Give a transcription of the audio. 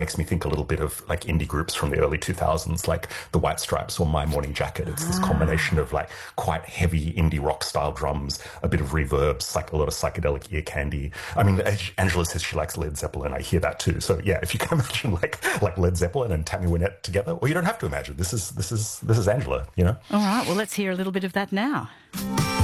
makes me think a little bit of like indie groups from the early 2000s, like the White Stripes or My Morning Jacket. It's this combination of like quite heavy indie rock style drums, a bit of reverbs, like a lot of psychedelic ear candy. I mean, Angela says she likes Led Zeppelin. I hear that too. So yeah, if you can imagine like Led Zeppelin and Tammy Wynette together, well, you don't have to imagine. This is Angela, you know? All right, well, let's hear a little bit of that now.